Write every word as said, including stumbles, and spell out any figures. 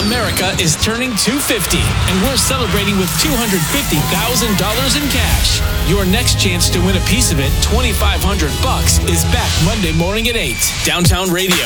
America is turning two hundred fifty, and we're celebrating with two hundred fifty thousand dollars in cash. Your next chance to win a piece of it, twenty-five hundred bucks, is back Monday morning at eight. Downtown Radio,